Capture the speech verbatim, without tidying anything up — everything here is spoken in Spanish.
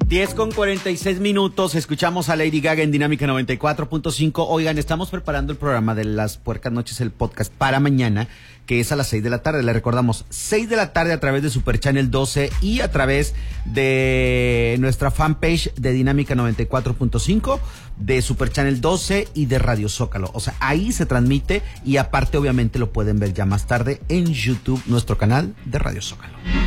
diez con cuarenta y seis minutos, escuchamos a Lady Gaga en Dinámica noventa y cuatro punto cinco. Oigan, estamos preparando el programa de Las Puercas Noches, el podcast para mañana, que es a las seis de la tarde. Le recordamos, seis de la tarde a través de Super Channel doce y a través de nuestra fanpage de Dinámica noventa y cuatro punto cinco, de Super Channel doce y de Radio Zócalo. O sea, ahí se transmite y aparte obviamente lo pueden ver ya más tarde en YouTube, nuestro canal de Radio Zócalo.